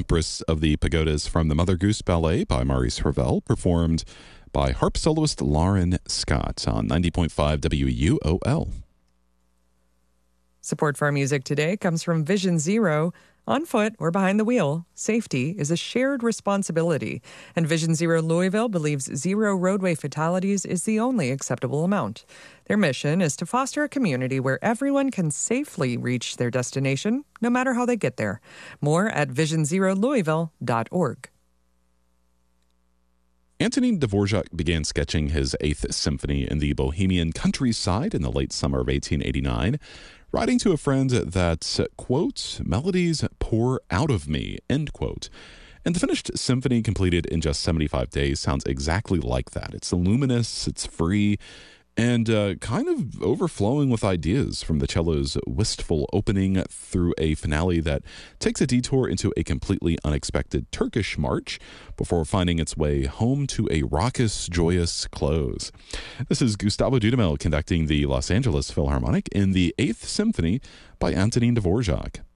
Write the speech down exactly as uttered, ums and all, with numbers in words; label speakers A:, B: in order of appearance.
A: Empress of the Pagodas from the Mother Goose Ballet by Maurice Ravel, performed by harp soloist Lauren Scott on ninety point five W U O L.
B: Support for our music today comes from Vision Zero. On foot or behind the wheel, safety is a shared responsibility, and Vision Zero Louisville believes zero roadway fatalities is the only acceptable amount. Their mission is to foster a community where everyone can safely reach their destination, no matter how they get there. More at vision zero louisville dot org.
A: Antonin Dvorak began sketching his Eighth Symphony in the Bohemian countryside in the late summer of eighteen eighty-nine, writing to a friend that, quote, melodies pour out of me, end quote. And the finished symphony, completed in just seventy-five days, sounds exactly like that. It's luminous, it's free, and uh, kind of overflowing with ideas, from the cello's wistful opening through a finale that takes a detour into a completely unexpected Turkish march before finding its way home to a raucous, joyous close. This is Gustavo Dudamel conducting the Los Angeles Philharmonic in the Eighth Symphony by Antonin Dvorak.